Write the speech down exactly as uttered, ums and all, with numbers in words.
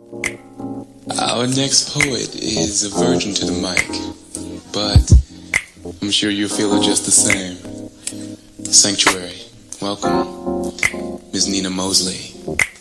Our next poet is a virgin to the mic, but I'm sure you'll feel it just the same. Sanctuary, welcome, Miz Nina Mosley.